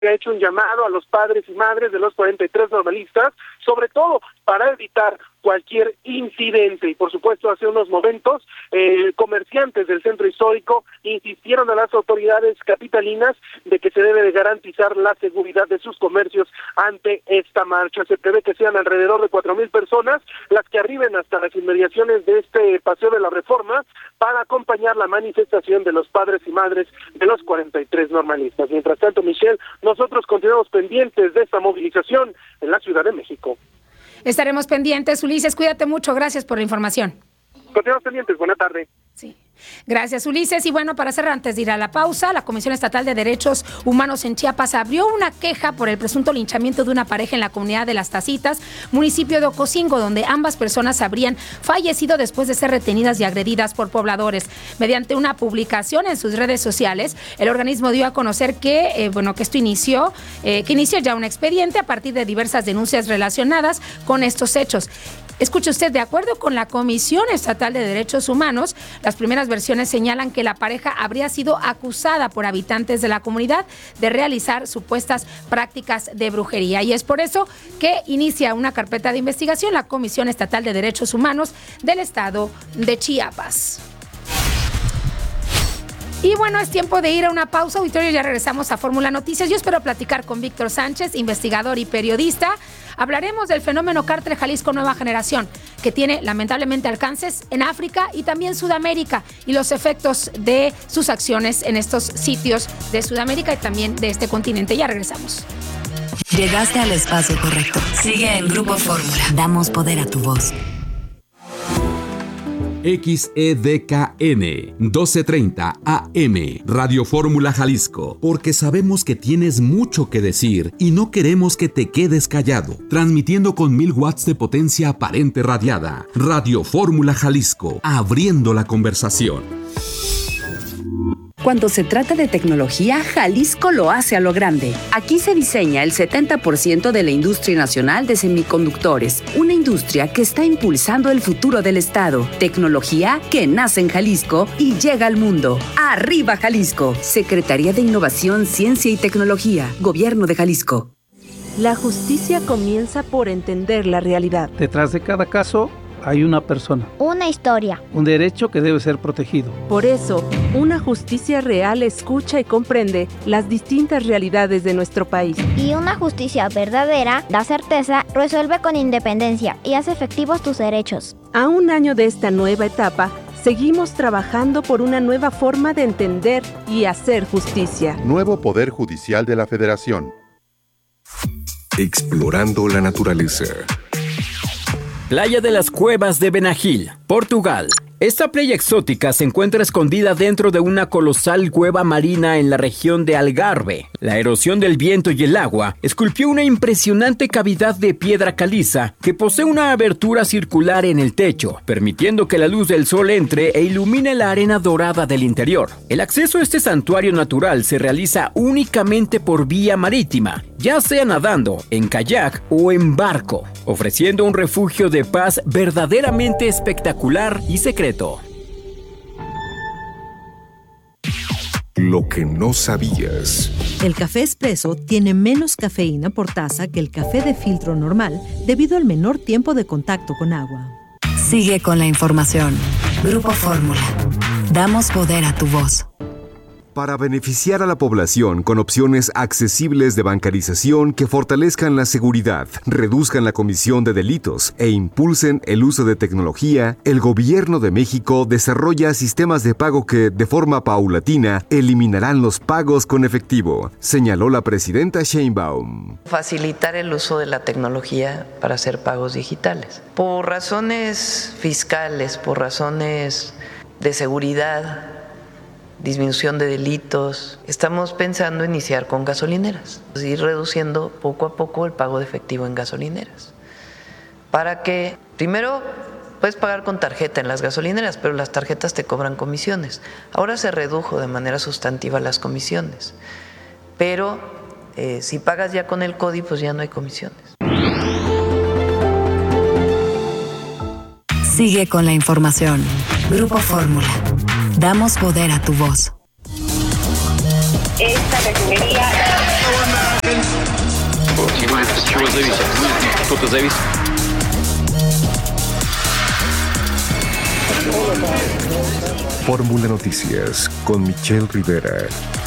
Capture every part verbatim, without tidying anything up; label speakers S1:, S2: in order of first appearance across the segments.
S1: ha hecho un llamado a los padres y madres de los cuarenta y tres normalistas, sobre todo para evitar cualquier incidente. Y por supuesto, hace unos momentos, eh, comerciantes del centro histórico insistieron a las autoridades capitalinas de que se debe de garantizar la seguridad de sus comercios ante esta marcha. Se prevé que sean alrededor de cuatro mil personas las que arriben hasta las inmediaciones de este Paseo de la Reforma para acompañar la manifestación de los padres y madres de los cuarenta y tres normalistas. Mientras tanto, Michelle, nosotros continuamos pendientes de esta movilización en la Ciudad de México.
S2: Estaremos pendientes. Ulises, cuídate mucho. Gracias por la información.
S1: Continuamos pendientes. Buena tarde.
S2: Sí. Gracias, Ulises. Y bueno, para cerrar, antes de ir a la pausa, la Comisión Estatal de Derechos Humanos en Chiapas abrió una queja por el presunto linchamiento de una pareja en la comunidad de Las Tacitas, municipio de Ocosingo, donde ambas personas habrían fallecido después de ser retenidas y agredidas por pobladores. Mediante una publicación en sus redes sociales, el organismo dio a conocer que, eh, bueno, que esto inició, eh, que inició ya un expediente a partir de diversas denuncias relacionadas con estos hechos. Escuche usted, de acuerdo con la Comisión Estatal de Derechos Humanos, las primeras versiones señalan que la pareja habría sido acusada por habitantes de la comunidad de realizar supuestas prácticas de brujería. Y es por eso que inicia una carpeta de investigación la Comisión Estatal de Derechos Humanos del Estado de Chiapas. Y bueno, es tiempo de ir a una pausa, auditorio, ya regresamos a Fórmula Noticias. Yo espero platicar con Víctor Sánchez, investigador y periodista. Hablaremos del fenómeno Cártel Jalisco Nueva Generación, que tiene lamentablemente alcances en África y también Sudamérica, y los efectos de sus acciones en estos sitios de Sudamérica y también de este continente. Ya regresamos.
S3: Llegaste al espacio correcto. Sigue en Grupo Fórmula. Damos poder a tu voz.
S4: X E D K N doce treinta A M Radio Fórmula Jalisco, porque sabemos que tienes mucho que decir y no queremos que te quedes callado. Transmitiendo con mil watts de potencia aparente radiada. Radio Fórmula Jalisco, abriendo la conversación.
S5: Cuando se trata de tecnología, Jalisco lo hace a lo grande. Aquí se diseña el setenta por ciento de la industria nacional de semiconductores, una industria que está impulsando el futuro del estado. Tecnología que nace en Jalisco y llega al mundo. ¡Arriba Jalisco! Secretaría de Innovación, Ciencia y Tecnología, Gobierno de Jalisco.
S6: La justicia comienza por entender la realidad.
S7: Detrás de cada caso hay una persona.
S8: Una historia.
S7: Un derecho que debe ser protegido.
S6: Por eso, una justicia real escucha y comprende las distintas realidades de nuestro país.
S8: Y una justicia verdadera da certeza, resuelve con independencia y hace efectivos tus derechos.
S6: A un año de esta nueva etapa, seguimos trabajando por una nueva forma de entender y hacer justicia.
S9: Nuevo Poder Judicial de la Federación.
S10: Explorando la naturaleza.
S11: Playa de las Cuevas de Benagil, Portugal. Esta playa exótica se encuentra escondida dentro de una colosal cueva marina en la región de Algarve. La erosión del viento y el agua esculpió una impresionante cavidad de piedra caliza que posee una abertura circular en el techo, permitiendo que la luz del sol entre e ilumine la arena dorada del interior. El acceso a este santuario natural se realiza únicamente por vía marítima, ya sea nadando, en kayak o en barco, ofreciendo un refugio de paz verdaderamente espectacular y secreto.
S10: Lo que no sabías.
S12: El café espresso tiene menos cafeína por taza que el café de filtro normal debido al menor tiempo de contacto con agua.
S3: Sigue con la información. Grupo Fórmula. Damos poder a tu voz.
S13: Para beneficiar a la población con opciones accesibles de bancarización que fortalezcan la seguridad, reduzcan la comisión de delitos e impulsen el uso de tecnología, el Gobierno de México desarrolla sistemas de pago que, de forma paulatina, eliminarán los pagos con efectivo, señaló la presidenta Sheinbaum.
S14: Facilitar el uso de la tecnología para hacer pagos digitales. Por razones fiscales, por razones de seguridad, disminución de delitos, estamos pensando iniciar con gasolineras, ir reduciendo poco a poco el pago de efectivo en gasolineras, para que primero puedes pagar con tarjeta en las gasolineras, pero las tarjetas te cobran comisiones. Ahora se redujo de manera sustantiva las comisiones, pero eh, si pagas ya con el C O D I, pues ya no hay comisiones.
S3: Sigue con la información. Grupo Fórmula. Damos poder a tu voz.
S15: Esta refinería чего зависит? Что-то зависит.
S10: Fórmula Noticias con Michelle Rivera.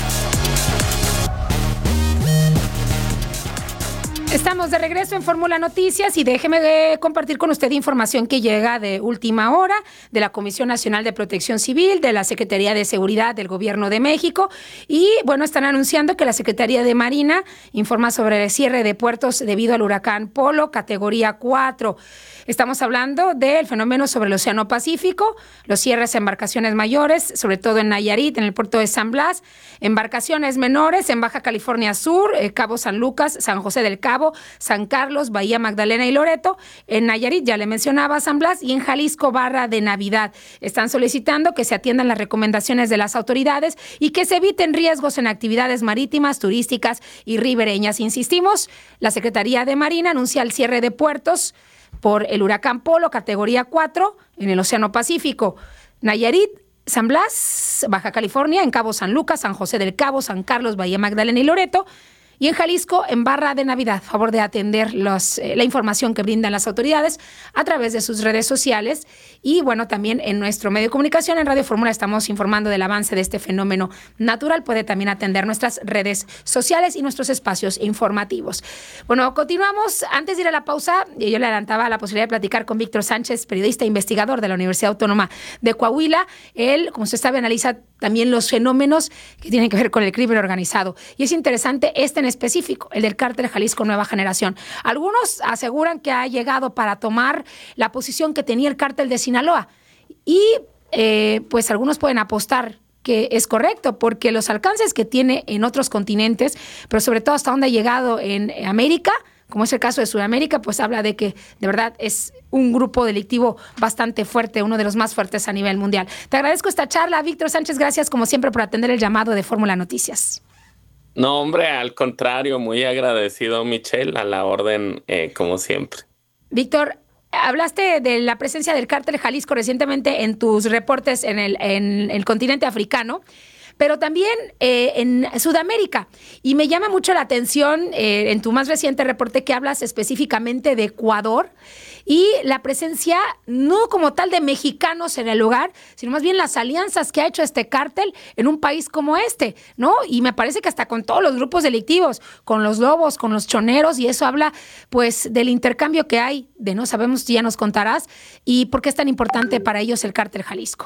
S2: Estamos de regreso en Fórmula Noticias y déjeme compartir con usted información que llega de última hora de la Comisión Nacional de Protección Civil, de la Secretaría de Seguridad del Gobierno de México y, bueno, están anunciando que la Secretaría de Marina informa sobre el cierre de puertos debido al huracán Polo, categoría cuatro. Estamos hablando del fenómeno sobre el Océano Pacífico, los cierres de embarcaciones mayores, sobre todo en Nayarit, en el puerto de San Blas, embarcaciones menores en Baja California Sur, eh, Cabo San Lucas, San José del Cabo, San Carlos, Bahía Magdalena y Loreto. En Nayarit, ya le mencionaba, San Blas, y en Jalisco, Barra de Navidad. Están solicitando que se atiendan las recomendaciones de las autoridades y que se eviten riesgos en actividades marítimas, turísticas y ribereñas. Insistimos, la Secretaría de Marina anuncia el cierre de puertos por el huracán Polo, categoría cuatro, en el Océano Pacífico. Nayarit, San Blas, Baja California, en Cabo San Lucas, San José del Cabo, San Carlos, Bahía Magdalena y Loreto. Y en Jalisco, en Barra de Navidad, a favor de atender los, eh, la información que brindan las autoridades a través de sus redes sociales. Y bueno, también en nuestro medio de comunicación, en Radio Fórmula, estamos informando del avance de este fenómeno natural. Puede también atender nuestras redes sociales y nuestros espacios informativos. Bueno, continuamos. Antes de ir a la pausa, yo le adelantaba la posibilidad de platicar con Víctor Sánchez, periodista e investigador de la Universidad Autónoma de Coahuila. Él, como usted sabe, analiza también los fenómenos que tienen que ver con el crimen organizado. Y es interesante este en específico, el del cártel Jalisco Nueva Generación. Algunos aseguran que ha llegado para tomar la posición que tenía el cártel de Sinaloa. Y eh, pues algunos pueden apostar que es correcto, porque los alcances que tiene en otros continentes, pero sobre todo hasta donde ha llegado en América, como es el caso de Sudamérica, pues habla de que de verdad es un grupo delictivo bastante fuerte, uno de los más fuertes a nivel mundial. Te agradezco esta charla, Víctor Sánchez, gracias como siempre por atender el llamado de Fórmula Noticias.
S16: No, hombre, al contrario, muy agradecido, Michelle, a la orden, eh, como siempre.
S2: Víctor, hablaste de la presencia del cártel Jalisco recientemente en tus reportes en el, en el continente africano, pero también eh, en Sudamérica. Y me llama mucho la atención eh, en tu más reciente reporte que hablas específicamente de Ecuador y la presencia no como tal de mexicanos en el lugar, sino más bien las alianzas que ha hecho este cártel en un país como este, ¿no? Y me parece que hasta con todos los grupos delictivos, con los lobos, con los choneros, y eso habla pues del intercambio que hay, de no sabemos si ya nos contarás, y por qué es tan importante para ellos el cártel Jalisco.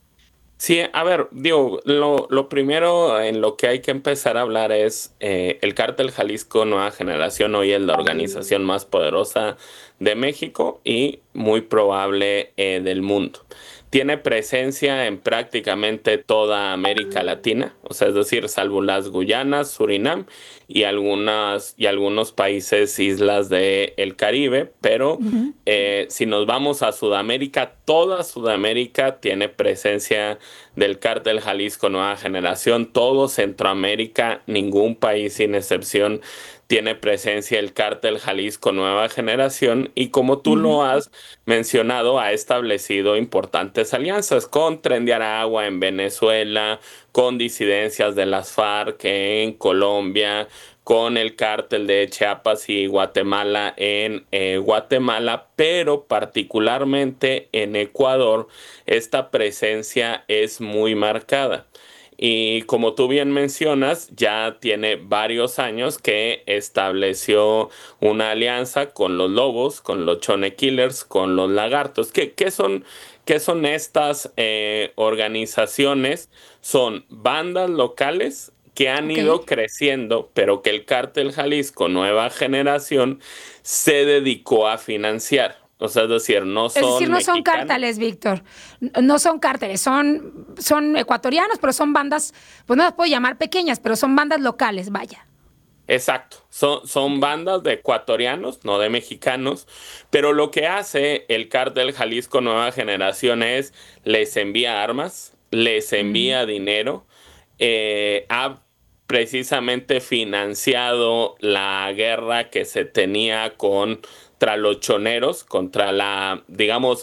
S16: Sí, a ver, digo, lo, lo primero en lo que hay que empezar a hablar es eh, el cártel Jalisco Nueva Generación hoy es la organización más poderosa de México y muy probable eh, del mundo. Tiene presencia en prácticamente toda América Latina, o sea, es decir, salvo las Guyanas, Surinam y algunas y algunos países, islas del Caribe, pero uh-huh. eh, si nos vamos a Sudamérica, toda Sudamérica tiene presencia del cártel Jalisco Nueva Generación, todo Centroamérica, ningún país sin excepción tiene presencia el cártel Jalisco Nueva Generación y como tú uh-huh. lo has mencionado, ha establecido importantes alianzas con Tren de Aragua en Venezuela, con disidencias de las FARC en Colombia, con el cártel de Chiapas y Guatemala en eh, Guatemala, pero particularmente en Ecuador esta presencia es muy marcada. Y como tú bien mencionas, ya tiene varios años que estableció una alianza con los lobos, con los Chone Killers, con los lagartos. ¿Qué, qué son, qué son estas eh, organizaciones? Son bandas locales que han okay. ido creciendo, pero que el cártel Jalisco Nueva Generación se dedicó a financiar. O sea, es decir, no son
S2: Es decir, no
S16: mexicanos.
S2: son cárteles, Víctor. No son cárteles, son, son ecuatorianos, pero son bandas, pues no las puedo llamar pequeñas, pero son bandas locales, vaya.
S16: Exacto, son, son bandas de ecuatorianos, no de mexicanos, pero lo que hace el cártel Jalisco Nueva Generación es les envía armas, les envía mm. dinero, eh, ha precisamente financiado la guerra que se tenía con contra los choneros, contra la, digamos,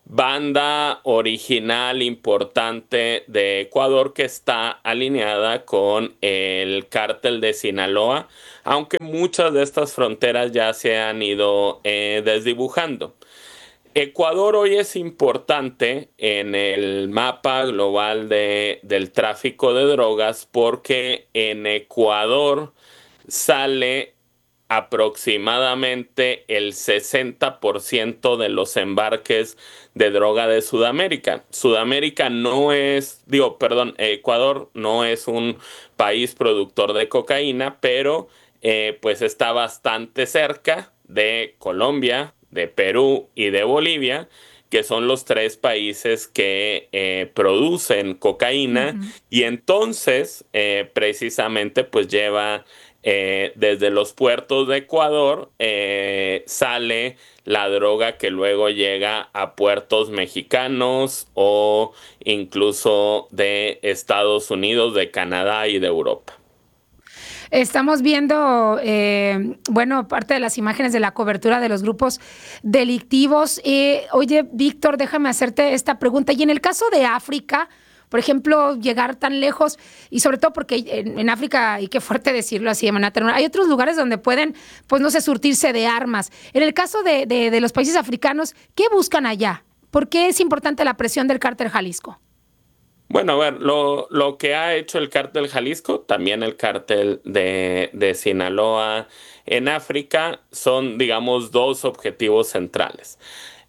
S16: banda original importante de Ecuador que está alineada con el cártel de Sinaloa, aunque muchas de estas fronteras ya se han ido eh, desdibujando. Ecuador hoy es importante en el mapa global de, del tráfico de drogas porque en Ecuador sale aproximadamente el sesenta por ciento de los embarques de droga de Sudamérica. Sudamérica no es, digo, perdón, Ecuador no es un país productor de cocaína, pero eh, pues está bastante cerca de Colombia, de Perú y de Bolivia, que son los tres países que eh, producen cocaína, uh-huh. y entonces eh, precisamente pues lleva eh, desde los puertos de Ecuador eh, sale la droga que luego llega a puertos mexicanos o incluso de Estados Unidos, de Canadá y de Europa.
S2: Estamos viendo, eh, bueno, parte de las imágenes de la cobertura de los grupos delictivos. Eh, oye, Víctor, déjame hacerte esta pregunta. Y en el caso de África, por ejemplo, llegar tan lejos, y sobre todo porque en, en África, y qué fuerte decirlo así de manera terrenal, hay otros lugares donde pueden, pues no sé, surtirse de armas. En el caso de, de, de los países africanos, ¿qué buscan allá? ¿Por qué es importante la presión del cártel Jalisco?
S16: Bueno, a ver, lo, lo que ha hecho el cártel Jalisco, también el cártel de, de Sinaloa en África, son, digamos, dos objetivos centrales.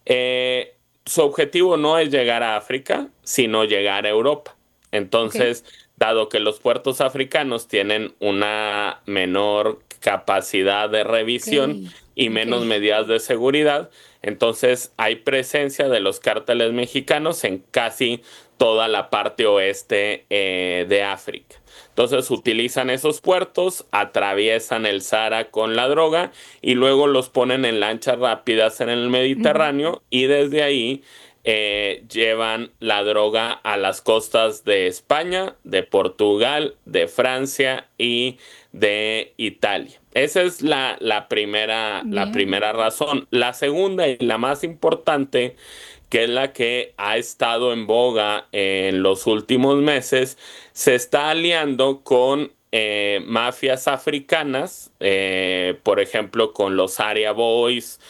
S16: Eh, su objetivo no es llegar a África, sino llegar a Europa. Entonces, okay. dado que los puertos africanos tienen una menor capacidad de revisión okay. y menos okay. medidas de seguridad, entonces hay presencia de los cárteles mexicanos en casi toda la parte oeste eh, de África. Entonces utilizan esos puertos, atraviesan el Sahara con la droga y luego los ponen en lanchas rápidas en el Mediterráneo uh-huh. y desde ahí eh, llevan la droga a las costas de España, de Portugal, de Francia y de Italia. Esa es la, la, primera, la primera razón. La segunda y la más importante, que es la que ha estado en boga en los últimos meses, se está aliando con eh, mafias africanas, eh, por ejemplo, con los Area Boys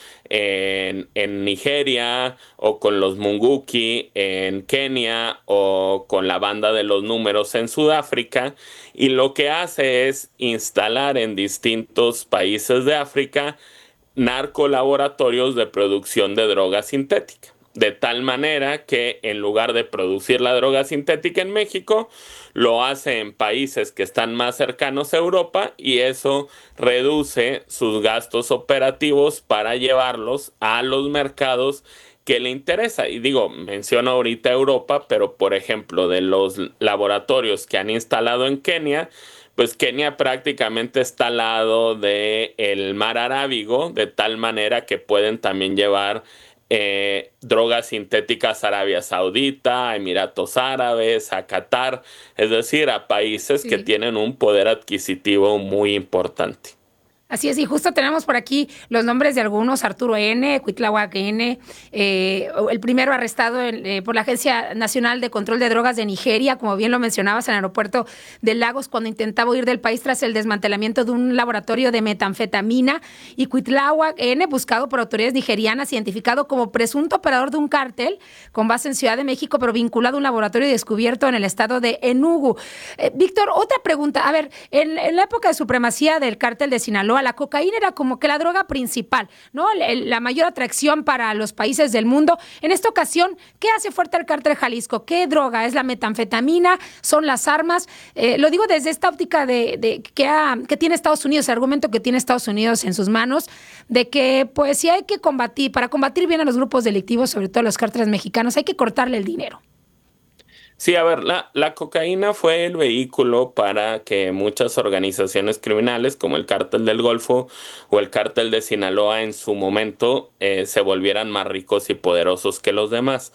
S16: en, en Nigeria, o con los Munguki en Kenia, o con la banda de los Números en Sudáfrica, y lo que hace es instalar en distintos países de África narcolaboratorios de producción de droga sintética. De tal manera que en lugar de producir la droga sintética en México, lo hace en países que están más cercanos a Europa, y eso reduce sus gastos operativos para llevarlos a los mercados que le interesa. Y digo, menciono ahorita Europa, pero por ejemplo, de los laboratorios que han instalado en Kenia, pues Kenia prácticamente está al lado del mar Arábigo, de tal manera que pueden también llevar Eh, drogas sintéticas a Arabia Saudita, a Emiratos Árabes, a Qatar, es decir, a países sí. que tienen un poder adquisitivo muy importante.
S2: Así es, y justo tenemos por aquí los nombres de algunos: Arturo N., Cuitláhuac N., eh, el primero arrestado en, eh, por la Agencia Nacional de Control de Drogas de Nigeria, como bien lo mencionabas, en el aeropuerto de Lagos, cuando intentaba huir del país tras el desmantelamiento de un laboratorio de metanfetamina. Y Cuitláhuac N., buscado por autoridades nigerianas, identificado como presunto operador de un cártel con base en Ciudad de México, pero vinculado a un laboratorio descubierto en el estado de Enugu. Eh, Víctor, otra pregunta. A ver, en, en la época de supremacía del cártel de Sinaloa, la cocaína era como que la droga principal, ¿no? La mayor atracción para los países del mundo. En esta ocasión, ¿qué hace fuerte al cártel Jalisco? ¿Qué droga? ¿Es la metanfetamina? ¿Son las armas? Eh, lo digo desde esta óptica de, de que, ha, que tiene Estados Unidos, el argumento que tiene Estados Unidos en sus manos, de que pues si hay que combatir, para combatir bien a los grupos delictivos, sobre todo a los cárteles mexicanos, hay que cortarle el dinero.
S16: Sí, a ver, la, la cocaína fue el vehículo para que muchas organizaciones criminales como el Cártel del Golfo o el Cártel de Sinaloa en su momento eh, se volvieran más ricos y poderosos que los demás.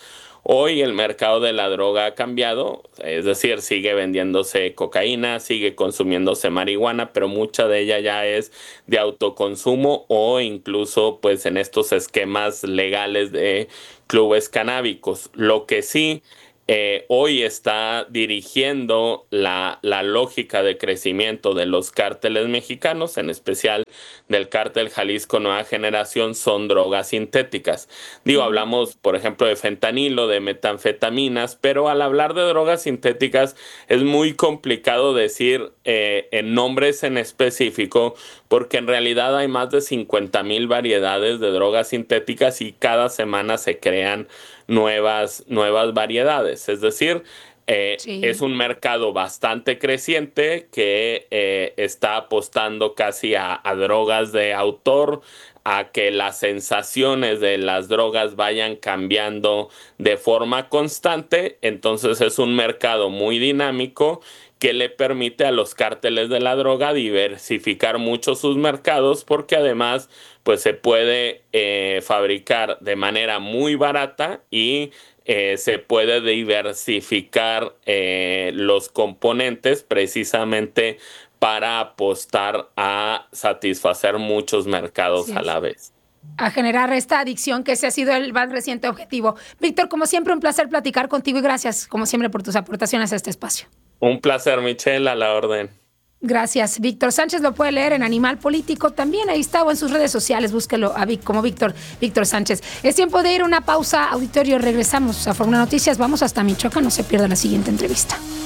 S16: Hoy el mercado de la droga ha cambiado, es decir, sigue vendiéndose cocaína, sigue consumiéndose marihuana, pero mucha de ella ya es de autoconsumo o incluso pues en estos esquemas legales de clubes canábicos. Lo que sí Eh, hoy está dirigiendo la, la lógica de crecimiento de los cárteles mexicanos, en especial del cártel Jalisco Nueva Generación, son drogas sintéticas. Digo, hablamos, por ejemplo, de fentanilo, de metanfetaminas, pero al hablar de drogas sintéticas es muy complicado decir eh, en nombres en específico, porque en realidad hay más de cincuenta mil variedades de drogas sintéticas y cada semana se crean nuevas, nuevas variedades. Es decir, eh, sí. es un mercado bastante creciente que eh, está apostando casi a, a drogas de autor, a que las sensaciones de las drogas vayan cambiando de forma constante. Entonces es un mercado muy dinámico que le permite a los cárteles de la droga diversificar mucho sus mercados, porque además pues se puede eh, fabricar de manera muy barata y eh, se puede diversificar eh, los componentes precisamente para apostar a satisfacer muchos mercados sí. a la vez.
S2: A generar esta adicción, que ese ha sido el más reciente objetivo. Víctor, como siempre, un placer platicar contigo y gracias, como siempre, por tus aportaciones a este espacio.
S16: Un placer, Michelle, a la orden.
S2: Gracias. Víctor Sánchez lo puede leer en Animal Político, también ahí está, o en sus redes sociales, búsquelo a Vic, como Víctor, Víctor Sánchez. Es tiempo de ir a una pausa, auditorio, regresamos a Fórmula Noticias, vamos hasta Michoacán, no se pierda la siguiente entrevista.